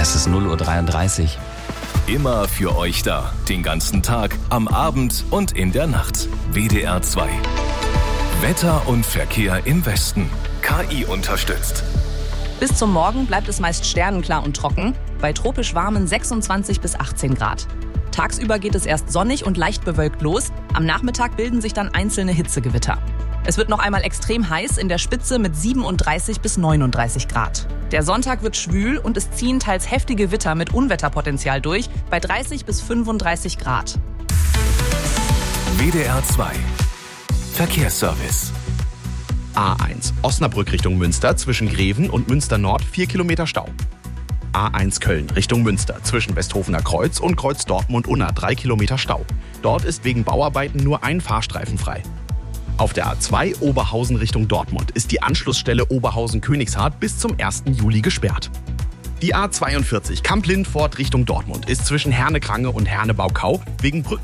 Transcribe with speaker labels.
Speaker 1: Es ist 0:33 Uhr.
Speaker 2: Immer für euch da. Den ganzen Tag, am Abend und in der Nacht. WDR 2. Wetter und Verkehr im Westen. KI unterstützt.
Speaker 3: Bis zum Morgen bleibt es meist sternenklar und trocken, bei tropisch warmen 26 bis 18 Grad. Tagsüber geht es erst sonnig und leicht bewölkt los. Am Nachmittag bilden sich dann einzelne Hitzegewitter. Es wird noch einmal extrem heiß, in der Spitze mit 37 bis 39 Grad. Der Sonntag wird schwül und es ziehen teils heftige Witter mit Unwetterpotenzial durch, bei 30 bis 35 Grad.
Speaker 2: WDR 2. Verkehrsservice.
Speaker 4: A1 Osnabrück Richtung Münster zwischen Greven und Münster Nord 4 Kilometer Stau. A1 Köln Richtung Münster zwischen Westhofener Kreuz und Kreuz Dortmund-Unna 3 Kilometer Stau. Dort ist wegen Bauarbeiten nur ein Fahrstreifen frei. Auf der A2 Oberhausen Richtung Dortmund ist die Anschlussstelle Oberhausen-Königshardt bis zum 1. Juli gesperrt. Die A42 Kamp-Lindfort Richtung Dortmund ist zwischen Herne-Krange und Herne-Baukau wegen Brücken